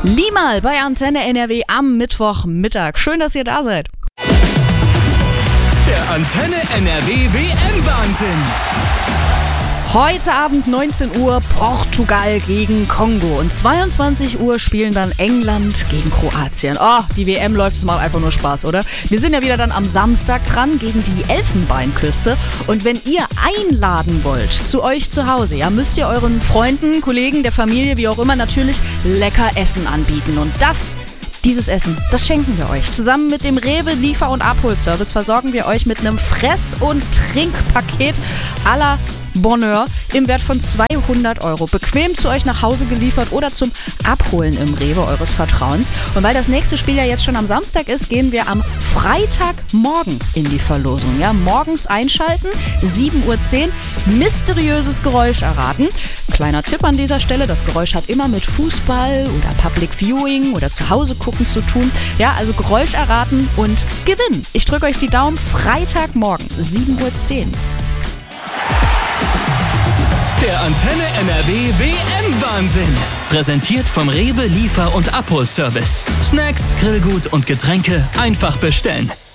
Limal bei Antenne NRW am Mittwochmittag. Schön, dass ihr da seid. Der Antenne NRW WM-Wahnsinn. Heute Abend 19 Uhr Portugal gegen Kongo und 22 Uhr spielen dann England gegen Kroatien. Oh, die WM läuft, es macht einfach nur Spaß, oder? Wir sind ja wieder dann am Samstag dran gegen die Elfenbeinküste und wenn ihr einladen wollt zu euch zu Hause, ja, müsst ihr euren Freunden, Kollegen, der Familie, wie auch immer, natürlich lecker Essen anbieten und dieses Essen, das schenken wir euch. Zusammen mit dem Rewe Liefer- und Abholservice versorgen wir euch mit einem Fress- und Trinkpaket à la Bonheur im Wert von 200 €. Bequem zu euch nach Hause geliefert oder zum Abholen im Rewe eures Vertrauens. Und weil das nächste Spiel ja jetzt schon am Samstag ist, gehen wir am Freitagmorgen in die Verlosung. Ja, morgens einschalten, 7:10 Uhr, mysteriöses Geräusch erraten. Kleiner Tipp an dieser Stelle, das Geräusch hat immer mit Fußball oder Public Viewing oder zu Hause gucken zu tun. Ja, also Geräusch erraten und gewinnen. Ich drücke euch die Daumen, Freitagmorgen, 7:10 Uhr. Der Antenne NRW WM-Wahnsinn. Präsentiert vom Rewe Liefer- und Abholservice. Snacks, Grillgut und Getränke einfach bestellen.